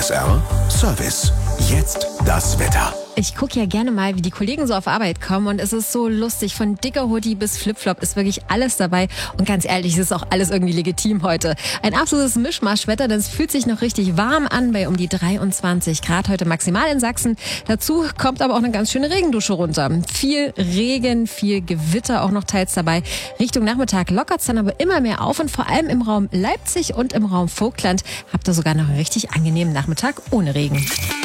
PSR Service. Jetzt das Wetter. Ich gucke ja gerne mal, wie die Kollegen so auf Arbeit kommen und es ist so lustig. Von dicker Hoodie bis Flipflop ist wirklich alles dabei und ganz ehrlich, es ist auch alles irgendwie legitim heute. Ein absolutes Mischmaschwetter, denn es fühlt sich noch richtig warm an bei um die 23 Grad heute maximal in Sachsen. Dazu kommt aber auch eine ganz schöne Regendusche runter. Viel Regen, viel Gewitter auch noch teils dabei. Richtung Nachmittag lockert es dann aber immer mehr auf und vor allem im Raum Leipzig und im Raum Vogtland habt ihr sogar noch einen richtig angenehmen Nachmittag ohne Regen.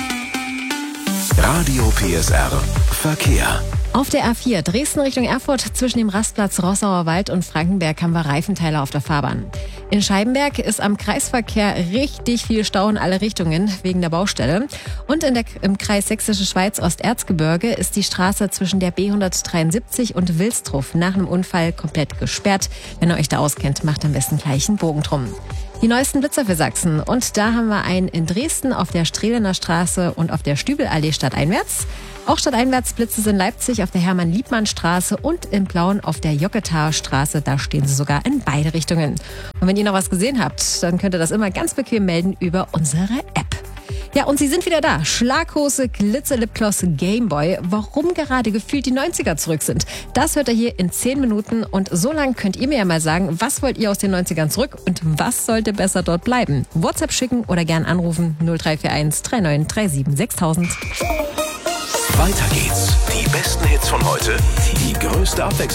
Radio PSR Verkehr. Auf der A4 Dresden Richtung Erfurt zwischen dem Rastplatz Rossauer Wald und Frankenberg haben wir Reifenteile auf der Fahrbahn. In Scheibenberg ist am Kreisverkehr richtig viel Stau in alle Richtungen wegen der Baustelle. Und im Kreis Sächsische Schweiz Osterzgebirge ist die Straße zwischen der B173 und Wilsdruff nach einem Unfall komplett gesperrt. Wenn ihr euch da auskennt, macht am besten gleich einen Bogen drum. Die neuesten Blitzer für Sachsen. Und da haben wir einen in Dresden auf der Strehlener Straße und auf der Stübelallee stadteinwärts. Auch stadteinwärts Blitze sind in Leipzig auf der Hermann-Liebmann-Straße und in Plauen auf der Jocketaer Straße. Da stehen sie sogar in beide Richtungen. Und wenn ihr noch was gesehen habt, dann könnt ihr das immer ganz bequem melden über unsere App. Ja, und sie sind wieder da. Schlaghose, Glitzer-Lipgloss, Gameboy. Warum gerade gefühlt die 90er zurück sind, das hört ihr hier in 10 Minuten. Und so lang könnt ihr mir ja mal sagen, was wollt ihr aus den 90ern zurück und was sollte besser dort bleiben? WhatsApp schicken oder gern anrufen 0341 3937 6000. Weiter geht's. Die besten Hits von heute, die größte Abwechslung.